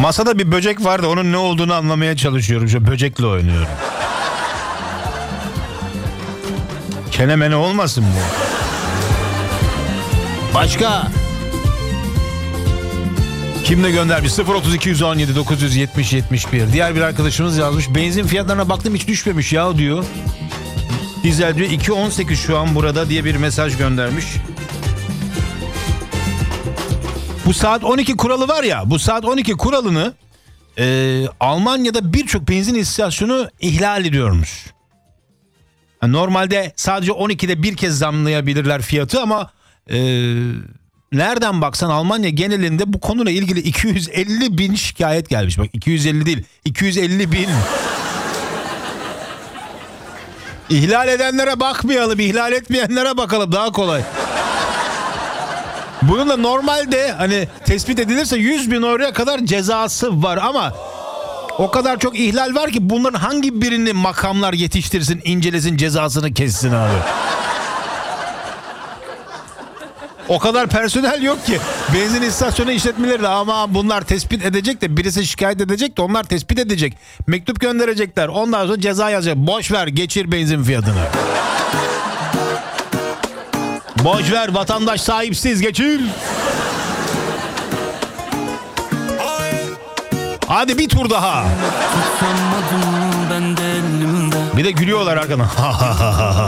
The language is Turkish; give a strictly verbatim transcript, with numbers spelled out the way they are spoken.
Masada bir böcek var da onun ne olduğunu anlamaya çalışıyorum. Şu böcekle oynuyorum. Kenemene olmasın bu? Başka? Kim de göndermiş? sıfır otuz iki on yedi dokuz yetmiş yetmiş bir. Diğer bir arkadaşımız yazmış. Benzin fiyatlarına baktım hiç düşmemiş ya diyor. Dizel diyor iki on sekiz şu an burada diye bir mesaj göndermiş. Bu saat on iki kuralı var ya. Bu saat on iki kuralını e, Almanya'da birçok benzin istasyonu ihlal ediyormuş. Yani normalde sadece on ikide bir kez zamlayabilirler fiyatı ama e, nereden baksan Almanya genelinde bu konuyla ilgili iki yüz elli bin şikayet gelmiş. Bak iki yüz elli değil, iki yüz elli bin. İhlal edenlere bakmayalım, ihlal etmeyenlere bakalım, daha kolay. Bunun da normalde hani tespit edilirse yüz bin euroya kadar cezası var ama o kadar çok ihlal var ki bunların hangi birini makamlar yetiştirsin, incelesin, cezasını kessin abi. O kadar personel yok ki. Benzin istasyonu işletmeleri de ama bunlar tespit edecek de birisi şikayet edecek de onlar tespit edecek. Mektup gönderecekler. Ondan sonra ceza yazacak. Boş ver, geçir benzin fiyatını. Boş ver, vatandaş sahipsiz, geçir. Hadi bir tur daha. Bir de gülüyorlar arkadan.